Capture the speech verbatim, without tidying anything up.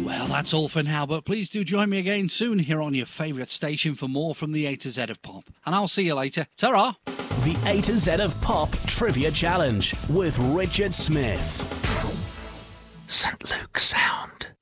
Well, that's all for now, but please do join me again soon here on your favourite station for more from the A to Z of Pop. And I'll see you later. Ta-ra! The A to Z of Pop Trivia Challenge with Richard Smith. Saint Luke Sound.